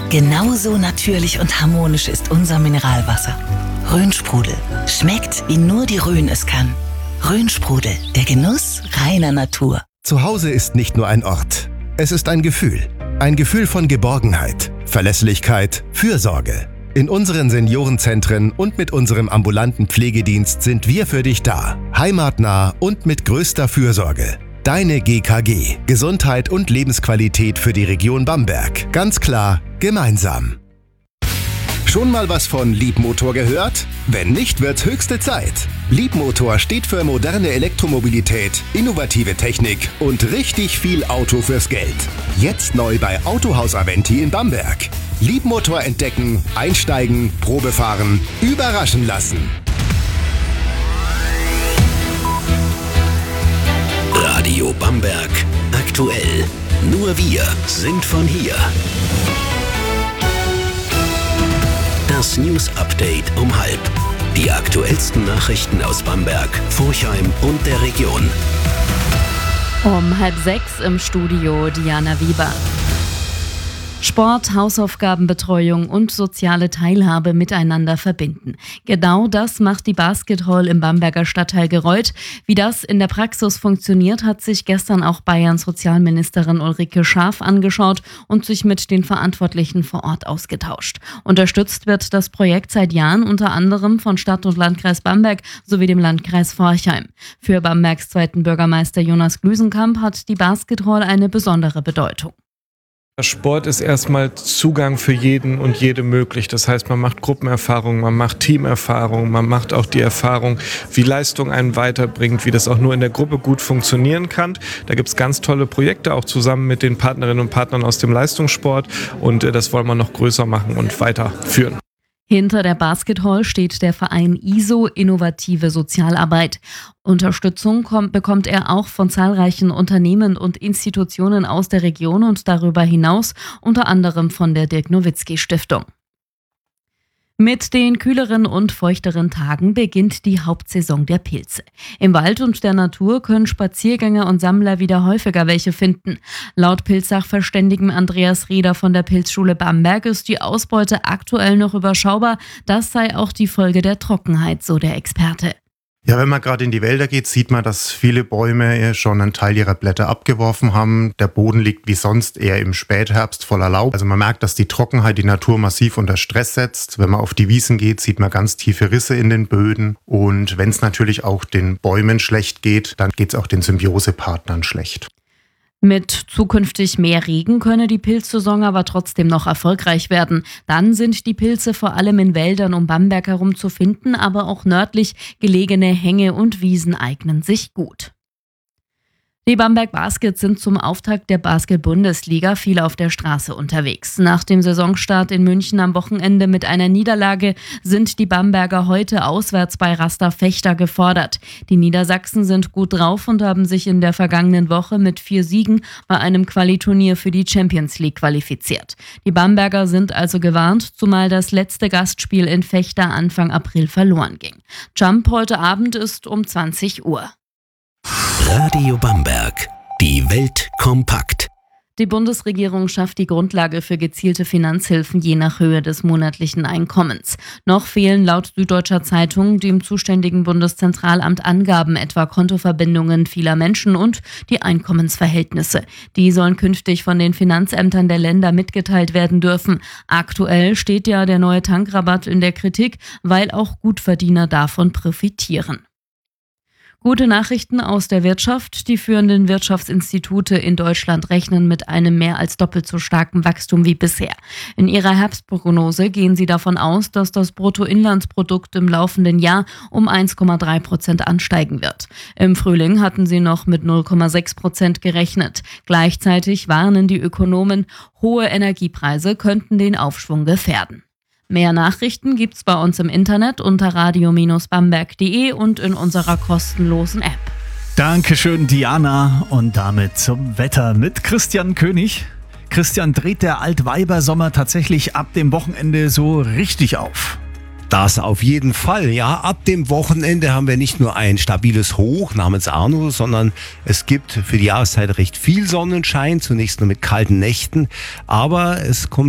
Genauso natürlich und harmonisch ist unser Mineralwasser. Rhön-Sprudel. Schmeckt, wie nur die Rhön es kann. Rhön-Sprudel. Der Genuss reiner Natur. Zu Hause ist nicht nur ein Ort. Es ist ein Gefühl. Ein Gefühl von Geborgenheit, Verlässlichkeit, Fürsorge. In unseren Seniorenzentren und mit unserem ambulanten Pflegedienst sind wir für dich da. Heimatnah und mit größter Fürsorge. Deine GKG. Gesundheit und Lebensqualität für die Region Bamberg. Ganz klar, gemeinsam. Schon mal was von Liebmotor gehört? Wenn nicht, wird's höchste Zeit. Liebmotor steht für moderne Elektromobilität, innovative Technik und richtig viel Auto fürs Geld. Jetzt neu bei Autohaus Aventi in Bamberg. Liebmotor entdecken, einsteigen, Probefahren, überraschen lassen. Radio Bamberg. Aktuell. Nur wir sind von hier. Das News Update um 12:30. Die aktuellsten Nachrichten aus Bamberg, Forchheim und der Region. Um 5:30 im Studio Diana Wieber. Sport, Hausaufgabenbetreuung und soziale Teilhabe miteinander verbinden. Genau das macht die Baskethall im Bamberger Stadtteil Gereuth. Wie das in der Praxis funktioniert, hat sich gestern auch Bayerns Sozialministerin Ulrike Schaaf angeschaut und sich mit den Verantwortlichen vor Ort ausgetauscht. Unterstützt wird das Projekt seit Jahren unter anderem von Stadt- und Landkreis Bamberg sowie dem Landkreis Forchheim. Für Bambergs zweiten Bürgermeister Jonas Glüsenkamp hat die Baskethall eine besondere Bedeutung. Sport ist erstmal Zugang für jeden und jede möglich. Das heißt, man macht Gruppenerfahrung, man macht Teamerfahrung, man macht auch die Erfahrung, wie Leistung einen weiterbringt, wie das auch nur in der Gruppe gut funktionieren kann. Da gibt es ganz tolle Projekte, auch zusammen mit den Partnerinnen und Partnern aus dem Leistungssport. Und das wollen wir noch größer machen und weiterführen. Hinter der Baskethall steht der Verein ISO Innovative Sozialarbeit. Unterstützung bekommt er auch von zahlreichen Unternehmen und Institutionen aus der Region und darüber hinaus, unter anderem von der Dirk-Nowitzki-Stiftung. Mit den kühleren und feuchteren Tagen beginnt die Hauptsaison der Pilze. Im Wald und der Natur können Spaziergänger und Sammler wieder häufiger welche finden. Laut Pilzsachverständigen Andreas Rieder von der Pilzschule Bamberg ist die Ausbeute aktuell noch überschaubar. Das sei auch die Folge der Trockenheit, so der Experte. Ja, wenn man gerade in die Wälder geht, sieht man, dass viele Bäume schon einen Teil ihrer Blätter abgeworfen haben. Der Boden liegt wie sonst eher im Spätherbst voller Laub. Also man merkt, dass die Trockenheit die Natur massiv unter Stress setzt. Wenn man auf die Wiesen geht, sieht man ganz tiefe Risse in den Böden. Und wenn es natürlich auch den Bäumen schlecht geht, dann geht es auch den Symbiosepartnern schlecht. Mit zukünftig mehr Regen könne die Pilzsaison aber trotzdem noch erfolgreich werden. Dann sind die Pilze vor allem in Wäldern um Bamberg herum zu finden, aber auch nördlich gelegene Hänge und Wiesen eignen sich gut. Die Bamberg Baskets sind zum Auftakt der Basketball-Bundesliga viel auf der Straße unterwegs. Nach dem Saisonstart in München am Wochenende mit einer Niederlage sind die Bamberger heute auswärts bei Rasta Vechta gefordert. Die Niedersachsen sind gut drauf und haben sich in der vergangenen Woche mit 4 Siegen bei einem Qualiturnier für die Champions League qualifiziert. Die Bamberger sind also gewarnt, zumal das letzte Gastspiel in Vechta Anfang April verloren ging. Jump heute Abend ist um 20 Uhr. Radio Bamberg. Die Welt kompakt. Die Bundesregierung schafft die Grundlage für gezielte Finanzhilfen je nach Höhe des monatlichen Einkommens. Noch fehlen laut Süddeutscher Zeitung dem zuständigen Bundeszentralamt Angaben, etwa Kontoverbindungen vieler Menschen und die Einkommensverhältnisse. Die sollen künftig von den Finanzämtern der Länder mitgeteilt werden dürfen. Aktuell steht ja der neue Tankrabatt in der Kritik, weil auch Gutverdiener davon profitieren. Gute Nachrichten aus der Wirtschaft. Die führenden Wirtschaftsinstitute in Deutschland rechnen mit einem mehr als doppelt so starken Wachstum wie bisher. In ihrer Herbstprognose gehen sie davon aus, dass das Bruttoinlandsprodukt im laufenden Jahr um 1,3% ansteigen wird. Im Frühling hatten sie noch mit 0,6% gerechnet. Gleichzeitig warnen die Ökonomen, hohe Energiepreise könnten den Aufschwung gefährden. Mehr Nachrichten gibt's bei uns im Internet unter radio-bamberg.de und in unserer kostenlosen App. Dankeschön, Diana. Und damit zum Wetter mit Christian König. Christian, dreht der Altweibersommer tatsächlich ab dem Wochenende so richtig auf? Das auf jeden Fall, ja. Ab dem Wochenende haben wir nicht nur ein stabiles Hoch namens Arno, sondern es gibt für die Jahreszeit recht viel Sonnenschein, zunächst nur mit kalten Nächten, aber es kommt